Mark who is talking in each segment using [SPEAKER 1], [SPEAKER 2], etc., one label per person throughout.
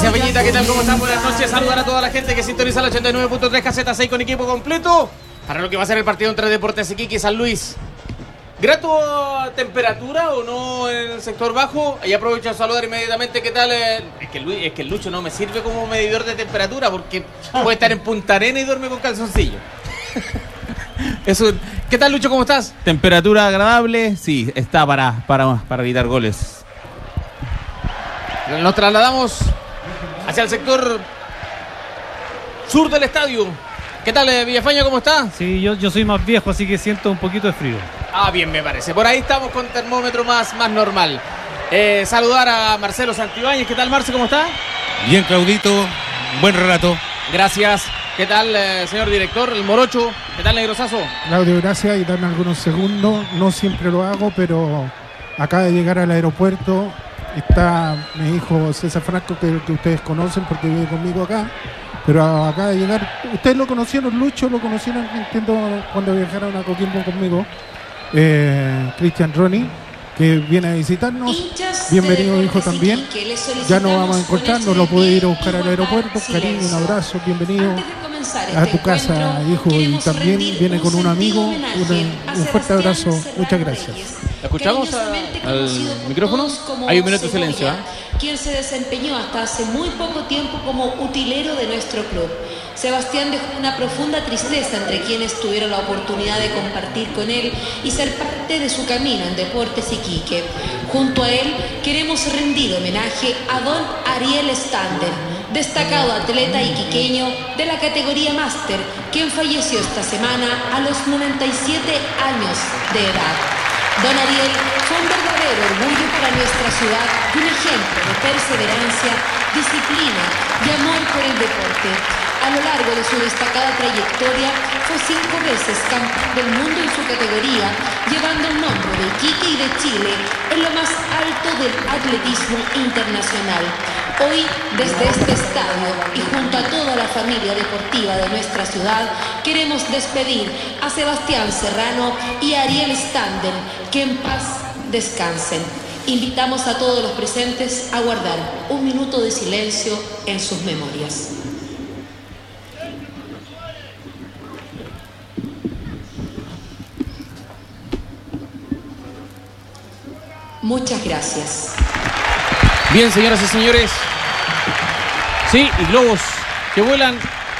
[SPEAKER 1] Gracias, Peñita. ¿Qué tal? ¿Cómo están? Buenas noches. Saludar a toda la gente que sintoniza el 89.3 Caseta 6 con equipo completo para lo que va a ser el partido entre Deportes Iquique y San Luis. ¿Grato temperatura o no en el sector bajo? Y aprovecho a saludar inmediatamente. ¿Qué tal? Es que el Lucho no me sirve como medidor de temperatura porque puede estar en Punta Arena y duerme con calzoncillo. Eso. ¿Qué tal, Lucho? ¿Cómo estás?
[SPEAKER 2] Temperatura agradable, sí, está para evitar goles.
[SPEAKER 1] Nos trasladamos hacia el sector sur del estadio. ¿Qué tal, Villafaña? ¿Cómo está?
[SPEAKER 3] Sí, yo soy más viejo, así que siento un poquito de frío.
[SPEAKER 1] Ah, bien, me parece. Por ahí estamos con termómetro más normal. Saludar a Marcelo Santibáñez. ¿Qué tal, Marce? ¿Cómo está?
[SPEAKER 4] Bien, Claudito. Buen relato.
[SPEAKER 1] Gracias. ¿Qué tal, señor director? El Morocho. ¿Qué tal, Negrosazo?
[SPEAKER 5] Claudio, gracias, y darme algunos segundos. No siempre lo hago, pero acaba de llegar al aeropuerto. Está mi hijo César Franco, que ustedes conocen porque vive conmigo acá. Pero acaba de llegar. Ustedes lo conocieron, Lucho, lo conocieron, entiendo, cuando viajaron a Coquimbo conmigo. Cristian Ronnie, que viene a visitarnos. Bienvenido, hijo, también. Ya nos vamos a encontrar, nos lo puede ir a buscar al aeropuerto. Cariño, un abrazo, bienvenido a tu casa, hijo. Y también viene con un amigo. Un fuerte abrazo, muchas gracias.
[SPEAKER 1] ¿Escuchamos al micrófono? Hay un minuto de silencio, ¿eh?
[SPEAKER 6] Quien se desempeñó hasta hace muy poco tiempo como utilero de nuestro club. Sebastián dejó una profunda tristeza entre quienes tuvieron la oportunidad de compartir con él y ser parte de su camino en Deportes Iquique. Junto a él queremos rendir homenaje a don Ariel Stander, destacado atleta iquiqueño de la categoría máster, quien falleció esta semana a los 97 años de edad. Don Ariel fue un verdadero orgullo para nuestra ciudad y un ejemplo de perseverancia, disciplina y amor por el deporte. A lo largo de su destacada trayectoria, fue 5 veces campeón del mundo en su categoría, llevando el nombre de Iquique y de Chile en lo más alto del atletismo internacional. Hoy, desde este estadio y junto a toda la familia deportiva de nuestra ciudad, queremos despedir a Sebastián Serrano y a Ariel Stander, que en paz descansen. Invitamos a todos los presentes a guardar un minuto de silencio en sus memorias. Muchas gracias.
[SPEAKER 1] Bien, señoras y señores. Sí, y globos que vuelan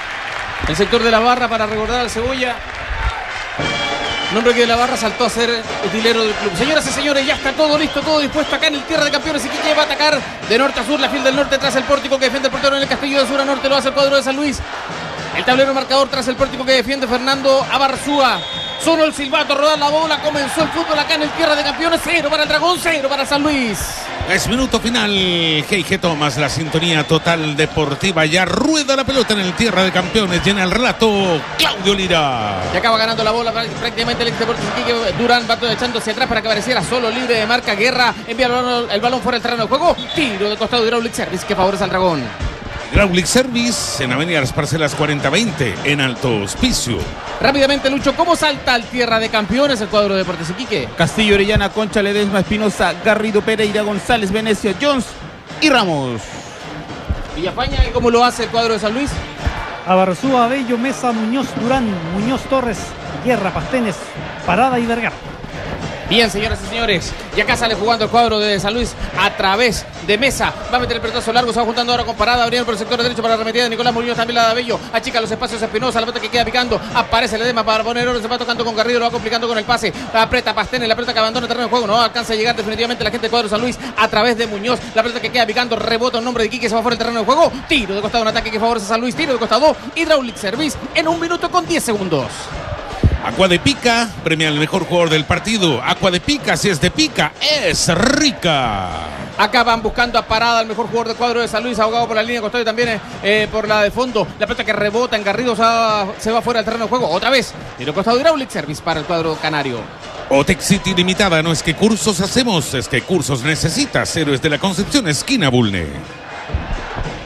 [SPEAKER 1] el sector de la barra para recordar al Cebolla. Nombre que de la barra saltó a ser utilero del club. Señoras y señores, ya está todo listo, todo dispuesto acá en el Tierra de Campeones. Iquique va a atacar de norte a sur, la fila del norte tras el pórtico que defiende el portero en el Castillo, de sur a norte lo hace el cuadro de San Luis. El tablero marcador tras el pórtico que defiende Fernando Abarzúa. Sonó el silbato, rodar la bola, comenzó el fútbol acá en el Tierra de Campeones. 0 para el Dragón, 0 para San Luis.
[SPEAKER 4] Es minuto final. G.G. Thomas, la sintonía total deportiva. Ya rueda la pelota en el Tierra de Campeones. Llena el relato Claudio Lira.
[SPEAKER 1] Y acaba ganando la bola prácticamente el ex Deportes Iquique. Durán va echando hacia atrás para que apareciera solo, libre de marca. Guerra envía el balón fuera del terreno de juego. Tiro de costado de Hydraulic Service que favorece al Dragón.
[SPEAKER 4] Hydraulic Service en Avenida Las Parcelas 4020 en Alto Hospicio.
[SPEAKER 1] Rápidamente, Lucho, ¿cómo salta al Tierra de Campeones el cuadro de Deportes Iquique?
[SPEAKER 2] Castillo, Orellana, Concha, Ledesma, Espinosa, Garrido, Pereira, González, Venecia, Jones y Ramos.
[SPEAKER 1] Villafaña, ¿y cómo lo hace el cuadro de San Luis?
[SPEAKER 3] Abarzúa, Bello, Mesa, Muñoz, Durán, Muñoz, Torres, Guerra, Pastenes, Parada y Vergara.
[SPEAKER 1] Bien, señoras y señores, y acá sale jugando el cuadro de San Luis a través de Mesa. Va a meter el pelotazo largo, se va juntando ahora con Parada, abriendo por el sector derecho para la arremetida de Nicolás Muñoz, también la de Bello. Achica los espacios Espinosa, la pelota que queda picando. Aparece Ledesma para poner oro, se va tocando con Garrido, lo va complicando con el pase. Aprieta Pastenes, la pelota que abandona el terreno de juego. No alcanza a llegar definitivamente la gente del cuadro de San Luis a través de Muñoz. La pelota que queda picando, rebota en nombre de Iquique, se va fuera del terreno de juego. Tiro de costado, un ataque que favorece a San Luis. Tiro de costado, Hydraulic Service en 1 minuto con 10 segundos.
[SPEAKER 4] Agua de Pica premia al mejor jugador del partido. Agua de Pica, si es de Pica, es rica.
[SPEAKER 1] Acá van buscando a Parada, el mejor jugador del cuadro de San Luis, ahogado por la línea de costado y también por la de fondo. La pelota que rebota en Garrido se va fuera del terreno de juego. Otra vez, tiro costado, Hydraulic Service para el cuadro canario.
[SPEAKER 4] Otec City Limitada, no es que cursos hacemos, es que cursos necesitas. Héroes de la Concepción, esquina Bulne.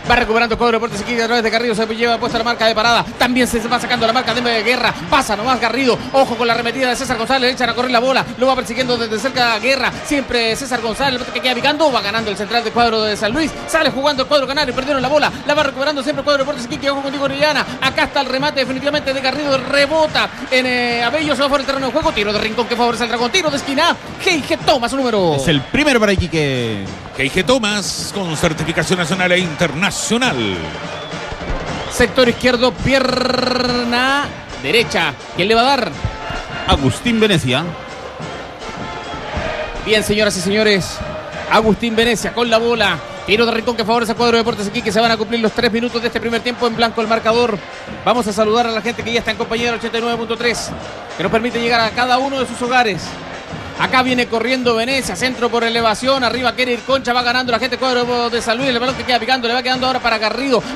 [SPEAKER 1] Va recuperando el cuadro de Deportes Iquique a través de Garrido. Se lleva puesta la marca de parada. También se va sacando la marca de Guerra. Pasa nomás Garrido. Ojo con la arremetida de César González. Le echan a correr la bola. Lo va persiguiendo desde cerca Guerra. Siempre César González. El que queda picando. Va ganando el central del cuadro de San Luis. Sale jugando el cuadro canario. Perdieron la bola. La va recuperando siempre el cuadro de Deportes Iquique. Ojo contigo, Orellana. Acá está el remate definitivamente de Garrido. Rebota en Abello. Se va por el terreno de juego. Tiro de rincón que favorece al Dragón. Tiro de esquina. G.I.G. toma su número.
[SPEAKER 2] Es el primero para Iquique.
[SPEAKER 4] G.I.G. Thomas con certificación nacional e internacional.
[SPEAKER 1] Sector izquierdo, pierna derecha. ¿Quién le va a dar?
[SPEAKER 2] Agustín Venecia.
[SPEAKER 1] Bien, señoras y señores. Agustín Venecia con la bola. Tiro de rincón que favorece al cuadro de Deportes Iquique. Se van a cumplir los 3 minutos de este primer tiempo. En blanco el marcador. Vamos a saludar a la gente que ya está en compañía del 89.3, que nos permite llegar a cada uno de sus hogares. Acá viene corriendo Venecia, centro por elevación, arriba quiere ir Concha, va ganando la gente cuadro de San Luis, el balón que queda picando, le va quedando ahora para Garrido,